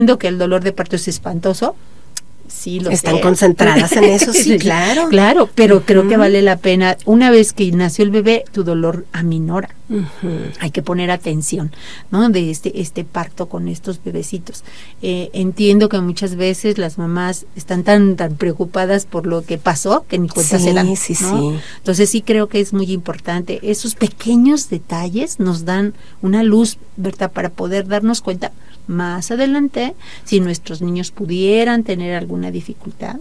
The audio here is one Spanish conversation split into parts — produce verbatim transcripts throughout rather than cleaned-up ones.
que el dolor de parto es espantoso. Sí, lo Están sé. concentradas en eso, sí, claro. Claro, pero uh-huh. creo que vale la pena. Una vez que nació el bebé, tu dolor aminora. Uh-huh. Hay que poner atención, ¿no? De este este parto con estos bebecitos. Eh, entiendo que muchas veces las mamás están tan tan preocupadas por lo que pasó que ni cuenta sí, se dan, sí, ¿no? sí. Entonces sí creo que es muy importante. Esos pequeños detalles nos dan una luz, ¿verdad? Para poder darnos cuenta más adelante, si nuestros niños pudieran tener alguna dificultad,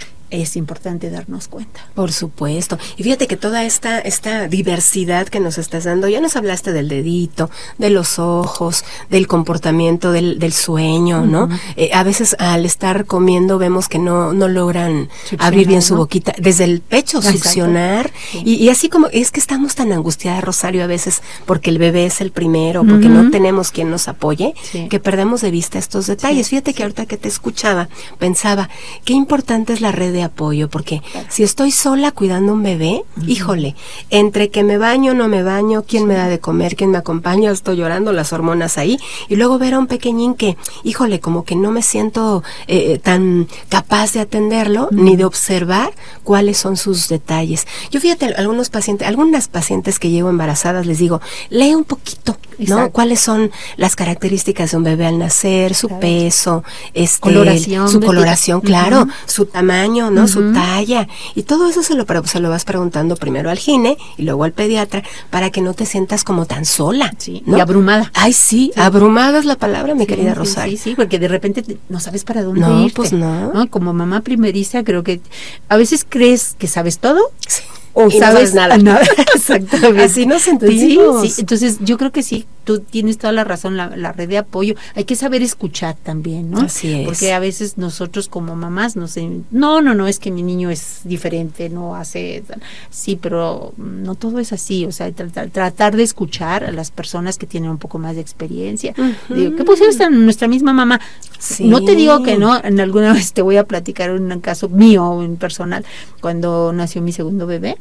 es importante darnos cuenta. Por supuesto. Y fíjate que toda esta esta diversidad que nos estás dando, ya nos hablaste del dedito, de los ojos, del comportamiento, del, del sueño, uh-huh. ¿no? Eh, a veces al estar comiendo vemos que no no logran succionar, abrir bien su ¿no? boquita, desde el pecho, exacto. succionar. Sí. Y, y así como, es que estamos tan angustiadas, Rosario, a veces porque el bebé es el primero, porque uh-huh. no tenemos quien nos apoye, sí. que perdemos de vista estos detalles. Sí. Fíjate que ahorita que te escuchaba, pensaba, qué importante es la red de apoyo, porque claro. si estoy sola cuidando un bebé, uh-huh. híjole, entre que me baño, no me baño, quién me da de comer, quién me acompaña, estoy llorando, las hormonas ahí, y luego ver a un pequeñín que, híjole, como que no me siento eh, tan capaz de atenderlo, uh-huh. ni de observar cuáles son sus detalles. Yo fíjate, algunos pacientes, algunas pacientes que llevo embarazadas, les digo, lee un poquito, ¿no? Exacto. Cuáles son las características de un bebé al nacer, su claro. peso, este, coloración, su coloración, claro, uh-huh. su tamaño, ¿no? Uh-huh. Su talla, y todo eso se lo, se lo vas preguntando primero al gine y luego al pediatra para que no te sientas como tan sola, sí, ¿no? Y abrumada. Ay, sí, sí, abrumada es la palabra, mi sí, querida Rosario. Sí, sí, porque de repente no sabes para dónde no, irte. Pues no, ¿no? Como mamá primeriza, creo que a veces crees que sabes todo. Sí. O y sabes, no sabes nada. nada. Exactamente. Así nos sentimos. Sí, sí. Entonces, yo creo que sí, tú tienes toda la razón, la, la red de apoyo. Hay que saber escuchar también, ¿no? Así es. Porque a veces nosotros como mamás nos... No, no, no, es que mi niño es diferente, no hace... Sí, pero no todo es así. O sea, tratar, tratar de escuchar a las personas que tienen un poco más de experiencia. Uh-huh. Digo, ¿qué puede ser nuestra misma mamá? Sí. No te digo que no, en alguna vez te voy a platicar un caso mío, en personal, cuando nació mi segundo bebé.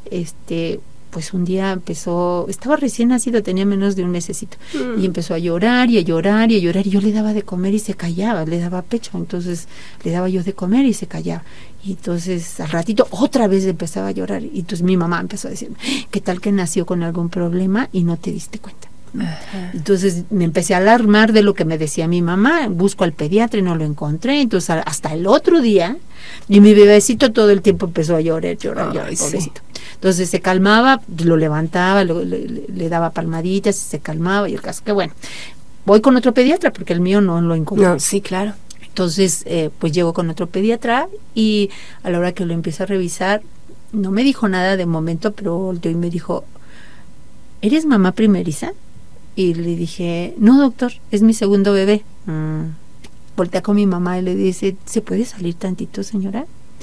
Este, pues un día empezó, estaba recién nacido, tenía menos de un mesecito, mm. y empezó a llorar y a llorar y a llorar, y yo le daba de comer y se callaba, le daba pecho, entonces le daba yo de comer y se callaba, y entonces al ratito otra vez empezaba a llorar, y entonces mi mamá empezó a decirme, ¿qué tal que nació con algún problema y no te diste cuenta? Ajá. Entonces me empecé a alarmar de lo que me decía mi mamá, busco al pediatra y no lo encontré, entonces hasta el otro día, y mi bebecito todo el tiempo empezó a llorar, llorar, llorar, pobrecito. Sí. Entonces se calmaba, lo levantaba, lo, le, le daba palmaditas, se calmaba, y el caso que bueno, voy con otro pediatra porque el mío no lo encontré. No, sí, claro. Entonces, eh, pues llego con otro pediatra y a la hora que lo empiezo a revisar, no me dijo nada de momento, pero volteó y me dijo, ¿eres mamá primeriza? Y le dije, no, doctor, es mi segundo bebé. Mm. Voltea con mi mamá y le dice, ¿se puede salir tantito, señora?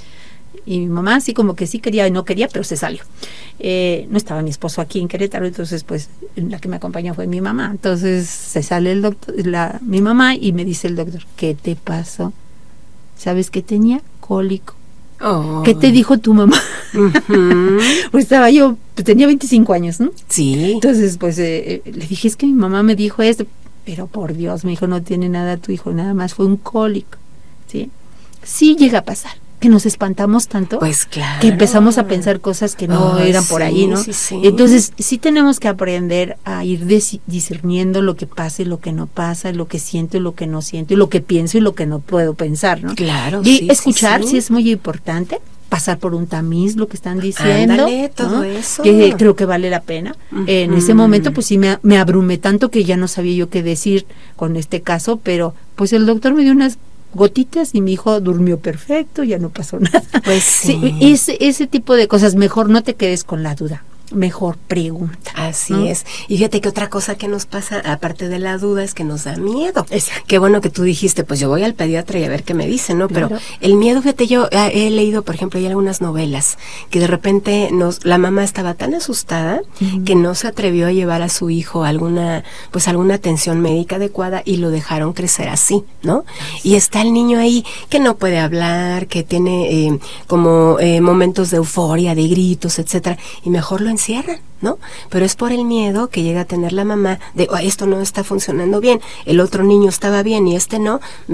Y mi mamá así como que sí quería y no quería, pero se salió. Eh, no estaba mi esposo aquí en Querétaro, entonces pues la que me acompañó fue mi mamá. Entonces se sale el doctor, la, mi mamá, y me dice el doctor, ¿qué te pasó? ¿Sabes qué tenía? Cólico. Oh. ¿Qué te dijo tu mamá? Uh-huh. Pues estaba yo, pues tenía veinticinco años, ¿no? Sí. Entonces pues eh, le dije, es que mi mamá me dijo esto, pero por Dios, me dijo, no tiene nada tu hijo, nada más fue un cólico, ¿sí? Sí llega a pasar, que nos espantamos tanto, pues claro, que empezamos a pensar cosas que no oh, eran sí, por ahí, ¿no? Sí, sí. Entonces sí tenemos que aprender a ir dis- discerniendo lo que pasa y lo que no pasa, lo que siento y lo que no siento, y lo que pienso y lo que no puedo pensar, ¿no? Claro, y sí, escuchar sí, sí. sí es muy importante, pasar por un tamiz, lo que están diciendo, ándale, todo ¿no? eso. Que creo que vale la pena. Uh-huh. En ese momento pues sí me, me abrumé tanto que ya no sabía yo qué decir con este caso, pero pues el doctor me dio unas gotitas y mi hijo durmió perfecto, ya no pasó nada. Pues sí. sí ese, ese tipo de cosas, mejor no te quedes con la duda. Mejor pregunta. Así ¿no? es. Y fíjate que otra cosa que nos pasa, aparte de la duda, es que nos da miedo. Exacto. Qué bueno que tú dijiste, pues yo voy al pediatra y a ver qué me dice, ¿no? Claro. Pero el miedo, fíjate, yo he leído, por ejemplo, hay algunas novelas que de repente nos, la mamá estaba tan asustada uh-huh. que no se atrevió a llevar a su hijo a alguna, pues alguna atención médica adecuada y lo dejaron crecer así, ¿no? Sí. Y está el niño ahí que no puede hablar, que tiene eh, como eh, momentos de euforia, de gritos, etcétera, y mejor lo encierran, ¿no? Pero es por el miedo que llega a tener la mamá de, oh, esto no está funcionando bien, el otro niño estaba bien y este no,